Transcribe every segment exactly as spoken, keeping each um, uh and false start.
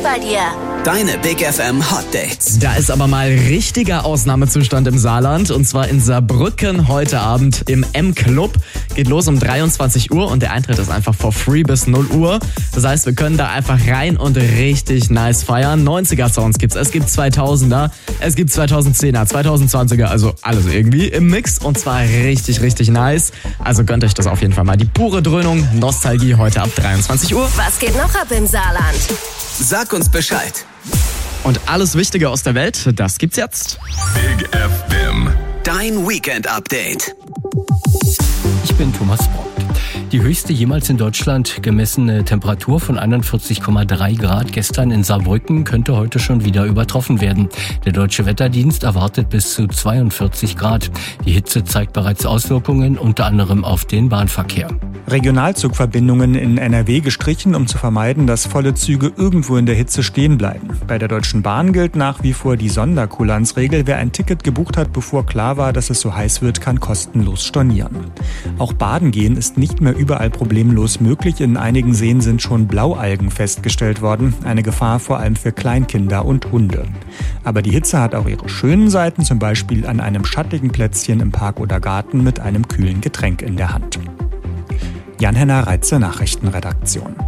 bei dir. Deine Big F M Hot Dates. Da ist aber mal richtiger Ausnahmezustand im Saarland und zwar in Saarbrücken heute Abend im M-Club. Geht los um dreiundzwanzig Uhr und der Eintritt ist einfach for free bis null Uhr. Das heißt, wir können da einfach rein und richtig nice feiern. neunziger-Sounds gibt's, es gibt zweitausender, es gibt zweitausendzehner, zweitausendzwanziger, also alles irgendwie im Mix und zwar richtig, richtig nice. Also gönnt euch das auf jeden Fall mal. Die pure Dröhnung, Nostalgie heute ab dreiundzwanzig Uhr. Was geht noch ab im Saarland? Sag uns Bescheid. Und alles Wichtige aus der Welt, das gibt's jetzt. Big F M. Dein Weekend-Update. Ich bin Thomas Brockt. Die höchste jemals in Deutschland gemessene Temperatur von einundvierzig Komma drei Grad gestern in Saarbrücken könnte heute schon wieder übertroffen werden. Der Deutsche Wetterdienst erwartet bis zu zweiundvierzig Grad. Die Hitze zeigt bereits Auswirkungen, unter anderem auf den Bahnverkehr. Regionalzugverbindungen in N R W gestrichen, um zu vermeiden, dass volle Züge irgendwo in der Hitze stehen bleiben. Bei der Deutschen Bahn gilt nach wie vor die Sonderkulanzregel. Wer ein Ticket gebucht hat, bevor klar war, dass es so heiß wird, kann kostenlos stornieren. Auch Baden gehen ist nicht mehr überall problemlos möglich. In einigen Seen sind schon Blaualgen festgestellt worden. Eine Gefahr vor allem für Kleinkinder und Hunde. Aber die Hitze hat auch ihre schönen Seiten, zum Beispiel an einem schattigen Plätzchen im Park oder Garten mit einem kühlen Getränk in der Hand. Jan-Henner Reitze, Nachrichtenredaktion.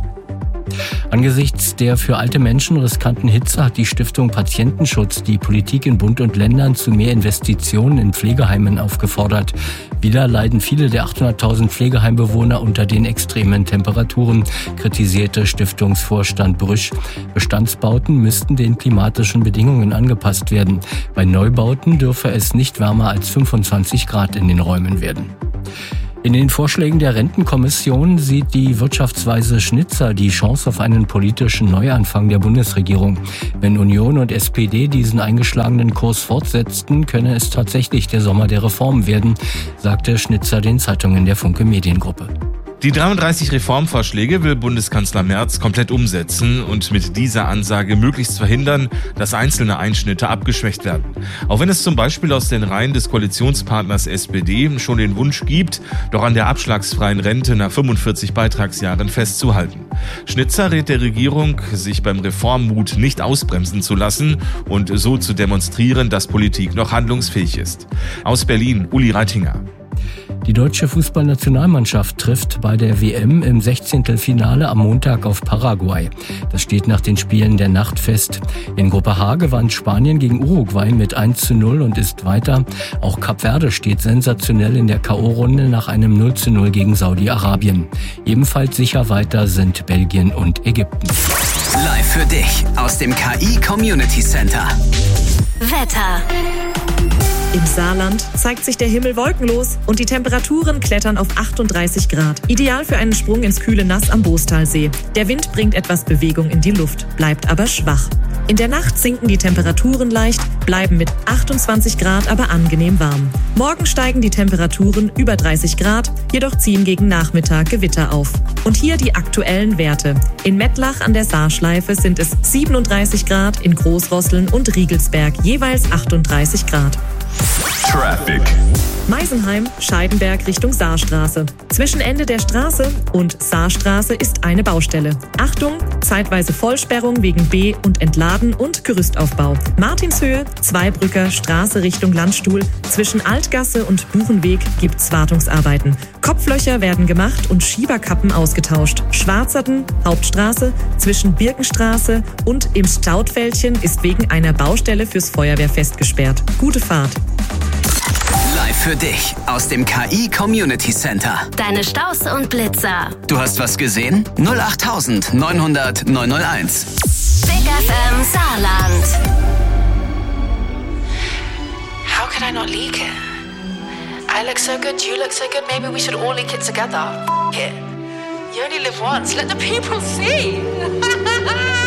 Angesichts der für alte Menschen riskanten Hitze hat die Stiftung Patientenschutz die Politik in Bund und Ländern zu mehr Investitionen in Pflegeheimen aufgefordert. Wieder leiden viele der achthunderttausend Pflegeheimbewohner unter den extremen Temperaturen, kritisierte Stiftungsvorstand Brüsch. Bestandsbauten müssten den klimatischen Bedingungen angepasst werden. Bei Neubauten dürfe es nicht wärmer als fünfundzwanzig Grad in den Räumen werden. In den Vorschlägen der Rentenkommission sieht die Wirtschaftsweise Schnitzer die Chance auf einen politischen Neuanfang der Bundesregierung. Wenn Union und S P D diesen eingeschlagenen Kurs fortsetzten, könne es tatsächlich der Sommer der Reformen werden, sagte Schnitzer den Zeitungen der Funke Mediengruppe. Die dreiunddreißig Reformvorschläge will Bundeskanzler Merz komplett umsetzen und mit dieser Ansage möglichst verhindern, dass einzelne Einschnitte abgeschwächt werden. Auch wenn es zum Beispiel aus den Reihen des Koalitionspartners S P D schon den Wunsch gibt, doch an der abschlagsfreien Rente nach fünfundvierzig Beitragsjahren festzuhalten. Schnitzer rät der Regierung, sich beim Reformmut nicht ausbremsen zu lassen und so zu demonstrieren, dass Politik noch handlungsfähig ist. Aus Berlin, Uli Reitinger. Die deutsche Fußballnationalmannschaft trifft bei der W M im Sechzehntelfinale am Montag auf Paraguay. Das steht nach den Spielen der Nacht fest. In Gruppe H gewann Spanien gegen Uruguay mit eins zu null und ist weiter. Auch Kap Verde steht sensationell in der K O-Runde nach einem null zu null gegen Saudi-Arabien. Ebenfalls sicher weiter sind Belgien und Ägypten. Live für dich aus dem K I Community Center. Wetter. Im Saarland zeigt sich der Himmel wolkenlos und die Temperaturen klettern auf achtunddreißig Grad. Ideal für einen Sprung ins kühle Nass am Boostalsee. Der Wind bringt etwas Bewegung in die Luft, bleibt aber schwach. In der Nacht sinken die Temperaturen leicht, bleiben mit achtundzwanzig Grad aber angenehm warm. Morgen steigen die Temperaturen über dreißig Grad, jedoch ziehen gegen Nachmittag Gewitter auf. Und hier die aktuellen Werte. In Mettlach an der Saarschleife sind es siebenunddreißig Grad, in Großrosseln und Riegelsberg jeweils achtunddreißig Grad. Traffic. Meisenheim, Scheidenberg Richtung Saarstraße. Zwischen Ende der Straße und Saarstraße ist eine Baustelle. Achtung, zeitweise Vollsperrung wegen B- und Entladen und Gerüstaufbau. Martinshöhe, Zweibrücker Straße Richtung Landstuhl. Zwischen Altgasse und Buchenweg gibt's Wartungsarbeiten. Kopflöcher werden gemacht und Schieberkappen ausgetauscht. Schwarzerten, Hauptstraße, zwischen Birkenstraße und im Staudfäldchen ist wegen einer Baustelle fürs Feuerwehrfest gesperrt. Gute Fahrt. Live für dich aus dem K I Community Center. Deine Staus und Blitzer. Du hast was gesehen? null acht neun hundert neun null eins. Big F M Saarland. How can I not leak it? I look so good, you look so good, maybe we should all leak it together. F it. You only live once, let the people see.